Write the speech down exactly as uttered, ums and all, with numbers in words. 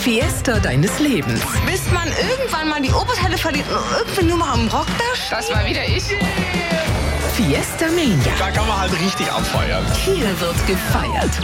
Fiesta deines Lebens. Bis man irgendwann mal die Oberteile verliert und irgendwie nur mal am Rock da Das war wieder ich. Fiesta Mania. Da kann man halt richtig abfeiern. Hier wird gefeiert.